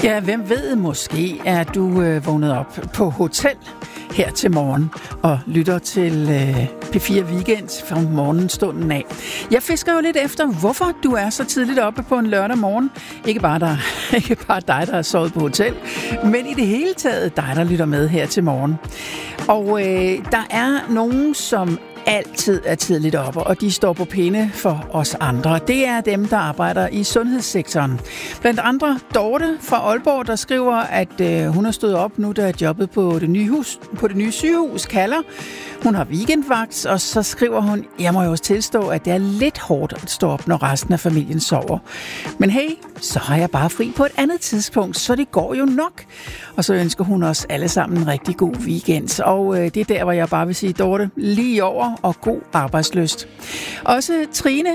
Ja, hvem ved, måske er du vågnet op på hotel her til morgen og lytter til P4 Weekend fra morgenstunden af. Jeg fisker jo lidt efter, hvorfor du er så tidligt oppe på en lørdag morgen. Ikke bare dig, der har sovet på hotel, men i det hele taget dig, der lytter med her til morgen. Og der er nogen, som altid er tidligt oppe, og de står på pinde for os andre. Det er dem, der arbejder i sundhedssektoren. Blandt andre Dorte fra Aalborg, der skriver, at hun har stået op nu, da jobbet på det nye sygehus kalder. Hun har weekendvagt, og så skriver hun, jeg må jo også tilstå, at det er lidt hårdt at stå op, når resten af familien sover. Men hey, så har jeg bare fri på et andet tidspunkt, så det går jo nok. Og så ønsker hun os alle sammen en rigtig god weekend. Og det er der, hvor jeg bare vil sige, Dorte, lige over og god arbejdslyst. Også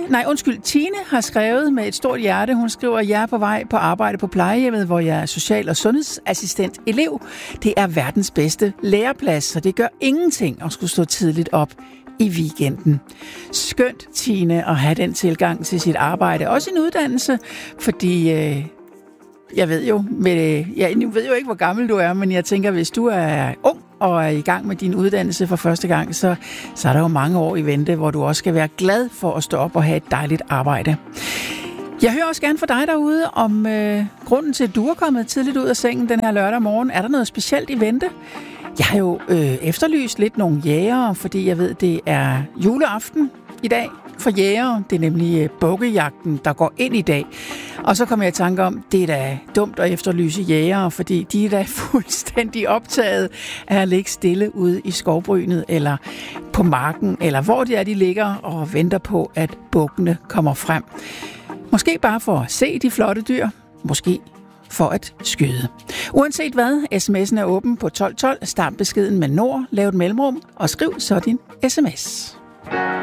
Tine har skrevet med et stort hjerte. Hun skriver, jeg er på vej på arbejde på plejehjemmet, hvor jeg er social- og sundhedsassistent elev. Det er verdens bedste læreplads, så det gør ingenting at skulle stå tidligt op i weekenden. Skønt, Tine, at have den tilgang til sit arbejde. Også en uddannelse, fordi jeg ved jo ikke, hvor gammel du er, men jeg tænker, hvis du er ung og er i gang med din uddannelse for første gang, så er der jo mange år i vente, hvor du også skal være glad for at stå op og have et dejligt arbejde. Jeg hører også gerne fra dig derude om grunden til, at du er kommet tidligt ud af sengen den her lørdag morgen. Er der noget specielt i vente? Jeg har jo efterlyst lidt nogle jægere, fordi jeg ved, det er juleaften i dag for jægere. Det er nemlig bukkejagten, der går ind i dag. Og så kommer jeg i tanke om, det er da dumt at efterlyse jægere, fordi de er da fuldstændig optaget af at ligge stille ude i skovbrynet eller på marken, eller hvor det er, de ligger og venter på, at bukkene kommer frem. Måske bare for at se de flotte dyr, måske for at skyde. Uanset hvad, sms'en er åben på 1212. Start beskeden med Nord, lav et mellemrum og skriv så din sms.